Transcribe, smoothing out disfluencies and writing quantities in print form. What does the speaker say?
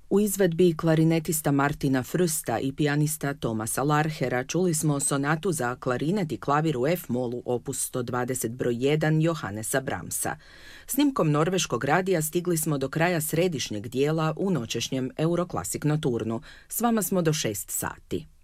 U izvedbi klarinetista Martina Frsta i pijanista Thomasa Larchera čuli smo sonatu za klarinet i klavir u F-molu opus 120 broj 1 Johannesa Brahmsa. Snimkom norveškog radija stigli smo do kraja središnjeg dijela u noćešnjem Euroclassic Nocturnu. S vama smo do 6 sati.